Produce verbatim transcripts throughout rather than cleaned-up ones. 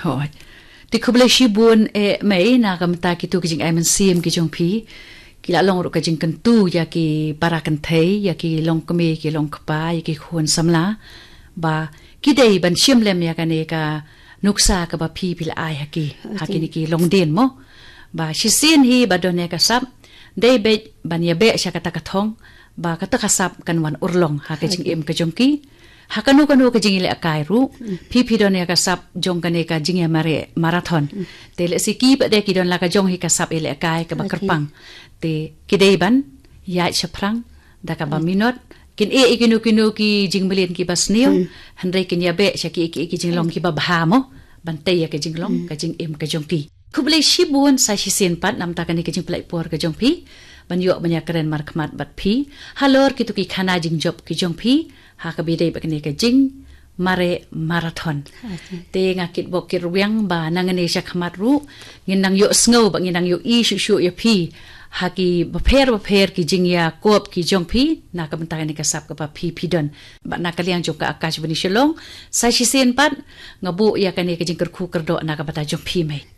Hoi. Ti kublai shibun e mei na kamta ki tu kijing ai man sim ki jong pi. Ki la long ro ka jing kentu ya ki para kan thei ya ki long kme ki long kpa ya ki khon samla ba ki dei ban shim lem ya ka ne ka nuksa ka ba pi pil ai ha ki ha ki ni ki long den mo ba shi sin hi ba don ya ka sap dei be ban ya be sha ka ta ka thong ba ka ta ka sap kan wan urlong ha ka jing em ka jong ki hakanu kanu ka jing ile akai ru pi pi don ya ka sap jong ka ne ka jing ya mare marathon te le si ki ba de ki don la ka jong hi ka sap ile akai ka ba kerpang te kidei ban ya chaprang da ka ba minot kin e ikinu kinu ki jing melin ki basniu handai kin ya be cha ki ki jing long ki ba bha mo ban te ya ka jing long ka jing em ka jong ki kublai shibun sa shi sen pat nam ta ka ni ka jing plai por ka jong pi ban yo banya keren mar khmat bat pi halor ki tu ki khana jing job ki jong pi ha ka bi dei ba ni ka jing mare marathon te ngakit bokir wiang ba nangane sha khmat ru ngin nang yo sngo ba ngin nang yo i shu shu ya pi haki bapher bapher ki jingya kop ki jongpi na ka bantay ni kasap ka pa pi pidon ba na kaliang jong ka akash bani shalong sa shi sen pat ngabu ya kani ka jingker khu kerdo na ka bata jongpi mai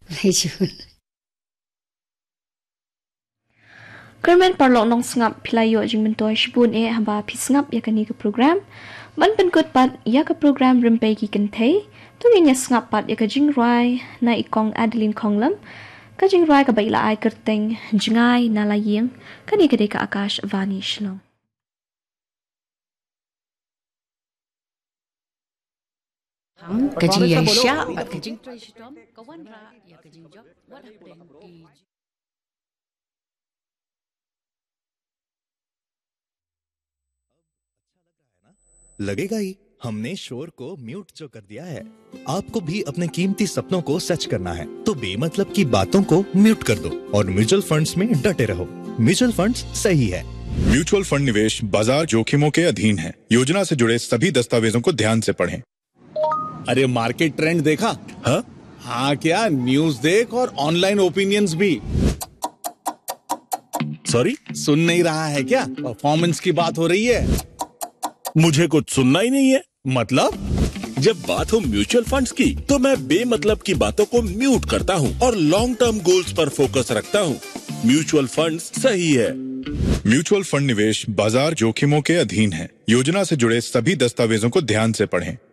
Kermen parlok nong sngap pilayo jing mentoy shibun e hamba pi sngap ya kani ka program ban penkut pat ya ka program rempai ki kentei tu nya sngap pat ya ka jing rai na ikong Adeline Konglam ka jing rai ka baila ai kerteng jingai na layeng kani ka deka akash vani shlong ham ka jing ya sha bat ka jing trai shitom ka wan ra ya ka jing job wat hapden ki लगेगा ही हमने शोर को म्यूट जो कर दिया है। आपको भी अपने कीमती सपनों को सच करना है तो बेमतलब की बातों को म्यूट कर दो और म्यूचुअल फंड्स में डटे रहो। म्यूचुअल फंड्स सही है। म्यूचुअल फंड निवेश बाजार जोखिमों के अधीन है। योजना से जुड़े सभी दस्तावेजों को ध्यान से पढ़ें। अरे मार्केट ट्रेंड देखा? हाँ हाँ क्या न्यूज देख और ऑनलाइन ओपिनियंस भी। सॉरी सुन नहीं रहा है क्या? परफॉर्मेंस की बात हो रही है। मुझे कुछ सुनना ही नहीं है। मतलब जब बात हो म्यूचुअल फंड्स की तो मैं बेमतलब की बातों को म्यूट करता हूँ और लॉन्ग टर्म गोल्स पर फोकस रखता हूँ। म्यूचुअल फंड्स सही है। म्यूचुअल फंड निवेश बाजार जोखिमों के अधीन है। योजना से जुड़े सभी दस्तावेजों को ध्यान से पढ़ें।